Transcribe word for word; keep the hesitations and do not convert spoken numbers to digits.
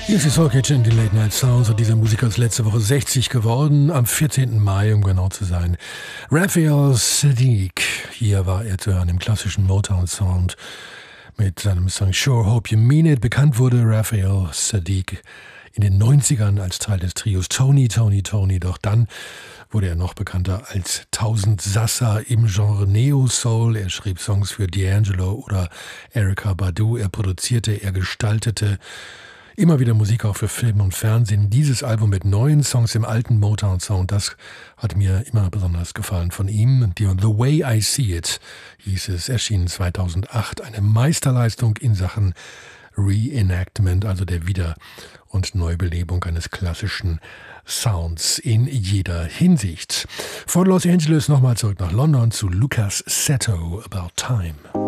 Hier ist die Soul Kitchen, die Late Night Sounds, und dieser Musiker ist letzte Woche sechzig geworden, am vierzehnten Mai, um genau zu sein. Raphael Saadiq, hier war er zu hören im klassischen Motown-Sound mit seinem Song Sure Hope You Mean It. Bekannt wurde Raphael Saadiq in den neunzigern als Teil des Trios Tony, Tony, Tony, doch dann wurde er noch bekannter als Tausend Sassa im Genre Neo-Soul. Er schrieb Songs für D'Angelo oder Erykah Badu, er produzierte, er gestaltete immer wieder Musik auch für Film und Fernsehen. Dieses Album mit neuen Songs im alten Motown-Sound, das hat mir immer besonders gefallen von ihm. Die The Way I See It hieß es, erschien zweitausendacht. Eine Meisterleistung in Sachen Reenactment, also der Wieder- und Neubelebung eines klassischen Sounds in jeder Hinsicht. Von Los Angeles nochmal zurück nach London zu Lucas Setto, About Time.